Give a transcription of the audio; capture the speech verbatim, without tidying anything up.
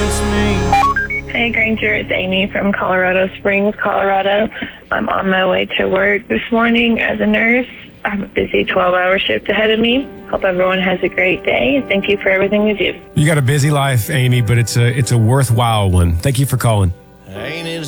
against me. Hey, Granger, it's Amy from Colorado Springs, Colorado. I'm on my way to work this morning as a nurse. I have a busy twelve-hour shift ahead of me. Hope everyone has a great day, and thank you for everything you do. You got a busy life, Amy, but it's a it's a worthwhile one. Thank you for calling. Ain't it